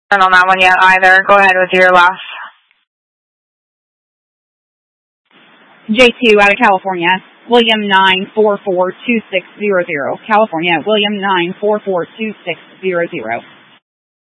On that one yet either. Go ahead with your last. J2 out of California. William 9442600. California. William 9442600.